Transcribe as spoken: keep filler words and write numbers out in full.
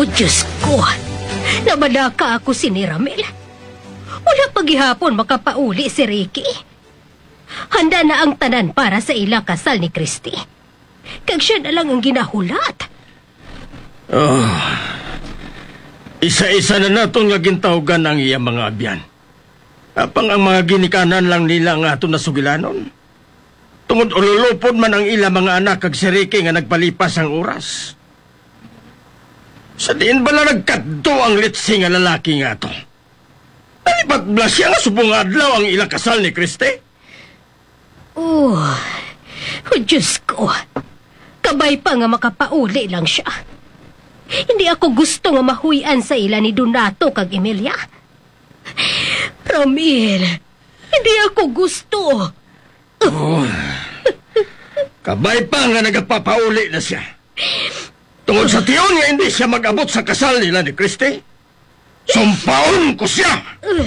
O Diyos ko, namadaka ako si ni Ramel. Wala paghihapon makapauli si Ricky. Handa na ang tanan para sa ila kasal ni Christy. Kag siya na lang ang ginahulat. Oh, isa-isa na naton nga gintawgan ang iya mga abyan. Apang ang mga ginikanan lang nila nga ato nasugilanon. Tungod ululupod man ang ila mga anak kag si Ricky nga nagpalipas ang oras. Sa diin bala nagkadto ang litsi nga lalaki nga to? Nalipat bla siya nga subong adlaw ang ila kasal ni Christy? Oh, oh Diyos ko. Kabay pa nga makapauli lang siya. Hindi ako gusto nga mahuyan sa ila ni Donato kag Emilia. Ramil, hindi ako gusto. Oh, kabay pa nga nagapapauli na siya. Tungod sa tiyon nga hindi siya mag-abot sa kasal nila ni Christy, sumpaon ko siya!